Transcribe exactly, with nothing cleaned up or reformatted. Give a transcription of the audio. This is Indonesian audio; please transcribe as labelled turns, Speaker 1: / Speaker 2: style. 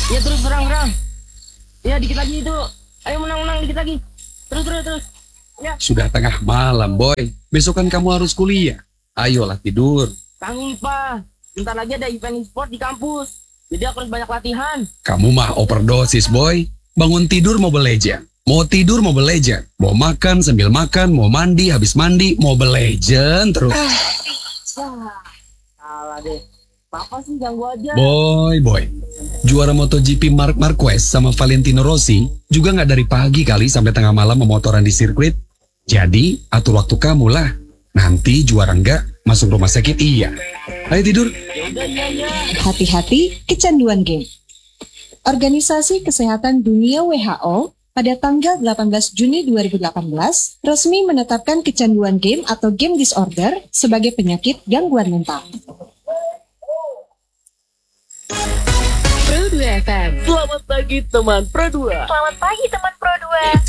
Speaker 1: Ya terus serang serang. Ya dikit lagi itu. Ayo menang menang dikit lagi. Terus terus terus. Ya.
Speaker 2: Sudah tengah malam, boy. Besok kan kamu harus kuliah. Ayolah tidur.
Speaker 1: Tanggung Pak. Bentar lagi ada event e-sport di kampus. Jadi aku harus banyak latihan.
Speaker 2: Kamu mah overdosis, boy. Bangun tidur Mobile Legends. Mau tidur Mobile Legends. Mau makan sambil makan. Mau mandi habis mandi Mobile Legends terus.
Speaker 1: Wah, salah deh. Papa sih ganggu aja.
Speaker 2: Boy, boy. Juara MotoGP Marc Marquez sama Valentino Rossi juga nggak dari pagi kali sampai tengah malam memotoran di sirkuit. Jadi, atur waktu kamu lah. Nanti juara nggak, masuk rumah sakit iya. Ayo tidur.
Speaker 1: Yaudah, iya, iya.
Speaker 3: Hati-hati kecanduan game. Organisasi Kesehatan Dunia W H O pada tanggal delapan belas Juni dua ribu delapan belas resmi menetapkan kecanduan game atau game disorder sebagai penyakit gangguan mental.
Speaker 4: Pro dua F M. Selamat pagi teman Pro dua.
Speaker 5: Selamat pagi teman Pro dua.